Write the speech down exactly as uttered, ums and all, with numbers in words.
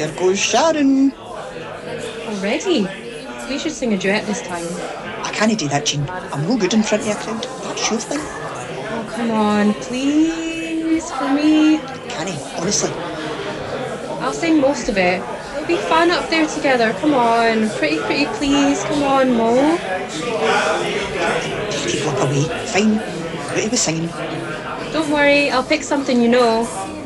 There goes Sharon. Already? We should sing a duet this time. I can't do that, Jean. I'm no good in front of a crowd. That's your thing. Oh, come on, please, for me. Can't honestly. I'll sing most of it. It'll be fun up there together. Come on. Pretty, pretty, please. Come on, Mo. Take look away. Fine. What he was singing. Don't worry, I'll pick something you know.